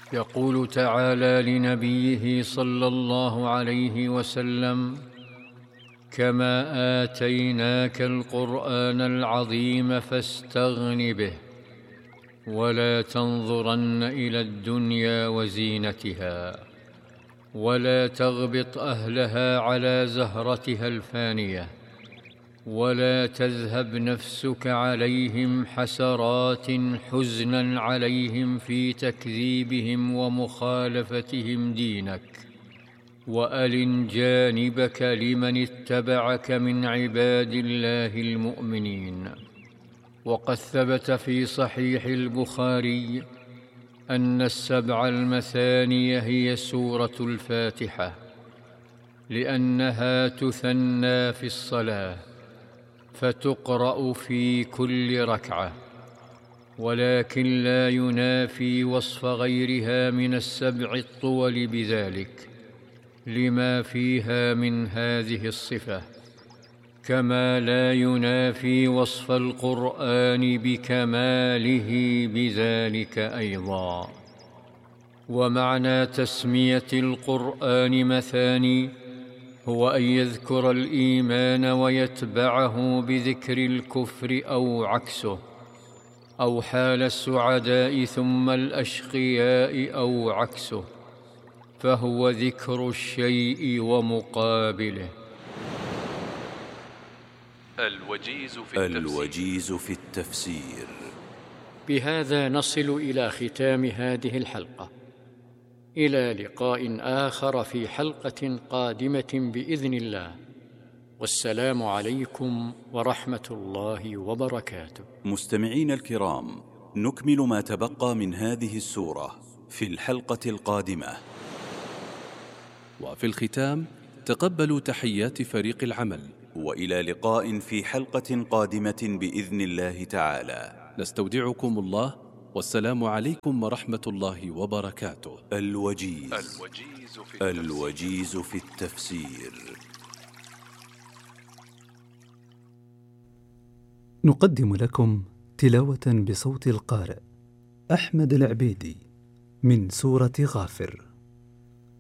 يقول تعالى لنبيه صلى الله عليه وسلم: كما آتيناك القرآن العظيم فاستغن به، ولا تنظرن إلى الدنيا وزينتها، ولا تغبط أهلها على زهرتها الفانية، ولا تذهب نفسك عليهم حسرات حزنا عليهم في تكذيبهم ومخالفتهم دينك، وألن جانبك لمن اتبعك من عباد الله المؤمنين. وقد ثبت في صحيح البخاري أن السبع المثاني هي سورة الفاتحة، لأنها تثنى في الصلاة فتقرأ في كل ركعة، ولكن لا ينافي وصف غيرها من السبع الطول بذلك لما فيها من هذه الصفة، كما لا ينافي وصف القرآن بكماله بذلك أيضا. ومعنى تسمية القرآن مثاني هو أن يذكر الإيمان ويتبعه بذكر الكفر أو عكسه، أو حال السعداء ثم الأشقياء أو عكسه، فهو ذكر الشيء ومقابله. الوجيز في التفسير. بهذا نصل إلى ختام هذه الحلقة، إلى لقاء آخر في حلقة قادمة بإذن الله، والسلام عليكم ورحمة الله وبركاته. مستمعين الكرام، نكمل ما تبقى من هذه السورة في الحلقة القادمة. وفي الختام تقبلوا تحيات فريق العمل، وإلى لقاء في حلقة قادمة بإذن الله تعالى. نستودعكم الله، والسلام عليكم ورحمة الله وبركاته. الوجيز في التفسير. نقدم لكم تلاوة بصوت القارئ أحمد العبيدي من سورة غافر.